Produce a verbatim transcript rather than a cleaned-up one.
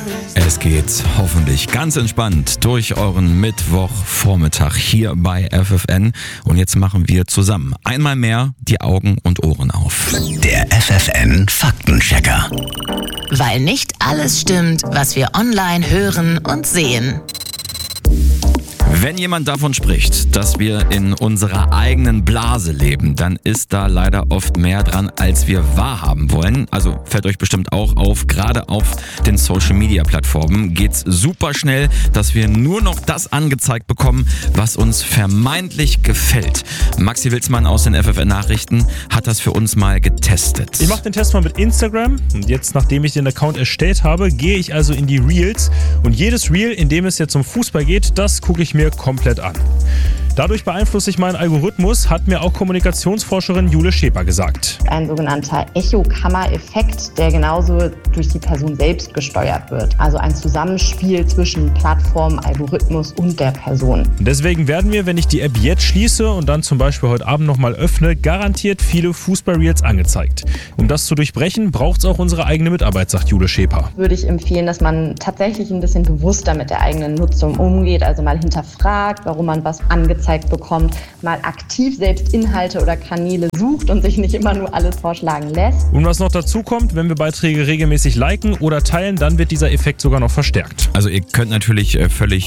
Es geht hoffentlich ganz entspannt durch euren Mittwochvormittag hier bei F F N. Und jetzt machen wir zusammen einmal mehr die Augen und Ohren auf. Der F F N Faktenchecker. Weil nicht alles stimmt, was wir online hören und sehen. Wenn jemand davon spricht, dass wir in unserer eigenen Blase leben, dann ist da leider oft mehr dran, als wir wahrhaben wollen. Also fällt euch bestimmt auch auf, gerade auf den Social-Media-Plattformen geht's super schnell, dass wir nur noch das angezeigt bekommen, was uns vermeintlich gefällt. Maxi Wilsmann aus den F F N-Nachrichten hat das für uns mal getestet. Ich mache den Test mal mit Instagram und jetzt, nachdem ich den Account erstellt habe, gehe ich also in die Reels und jedes Reel, in dem es jetzt um Fußball geht, das gucke ich mir komplett an. Dadurch beeinflusse ich meinen Algorithmus, hat mir auch Kommunikationsforscherin Jule Scheper gesagt. Ein sogenannter Echokammer-Effekt, der genauso durch die Person selbst gesteuert wird. Also ein Zusammenspiel zwischen Plattform, Algorithmus und der Person. Deswegen werden mir, wenn ich die App jetzt schließe und dann zum Beispiel heute Abend nochmal öffne, garantiert viele Fußball-Reels angezeigt. Um das zu durchbrechen, braucht es auch unsere eigene Mitarbeit, sagt Jule Scheper. Würde ich empfehlen, dass man tatsächlich ein bisschen bewusster mit der eigenen Nutzung umgeht, also mal hinterfragt, warum man was angezeigt bekommt, mal aktiv selbst Inhalte oder Kanäle sucht und sich nicht immer nur alles vorschlagen lässt. Und was noch dazu kommt, wenn wir Beiträge regelmäßig liken oder teilen, dann wird dieser Effekt sogar noch verstärkt. Also ihr könnt natürlich völlig